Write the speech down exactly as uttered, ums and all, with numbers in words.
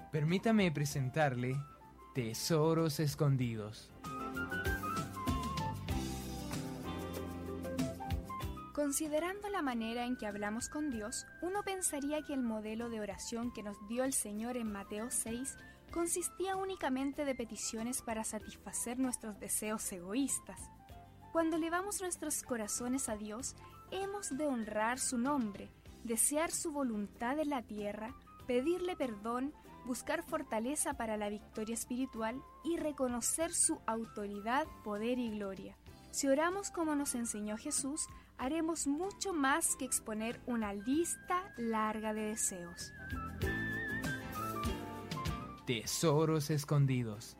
Permítame presentarle Tesoros Escondidos. Considerando la manera en que hablamos con Dios, uno pensaría que el modelo de oración que nos dio el Señor en Mateo seis consistía únicamente de peticiones para satisfacer nuestros deseos egoístas. Cuando elevamos nuestros corazones a Dios, hemos de honrar su nombre, desear su voluntad en la tierra, pedirle perdón, buscar fortaleza para la victoria espiritual y reconocer su autoridad, poder y gloria. Si oramos como nos enseñó Jesús, haremos mucho más que exponer una lista larga de deseos. Tesoros Escondidos.